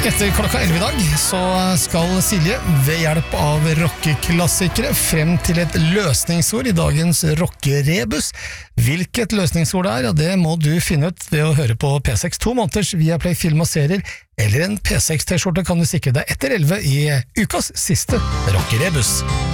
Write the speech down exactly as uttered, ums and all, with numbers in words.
Etter klokka elleve i dag så skal Silje ved hjelp av rockeklassikere frem til et løsningsord i dagens rockerebus. Hvilket løsningsord det er, ja, det må du finne ut ved å høre på P seks to måneders Viaplay film og serier, eller en P seks T-skjorte kan du sikre deg etter elleve i ukas siste rockerebus.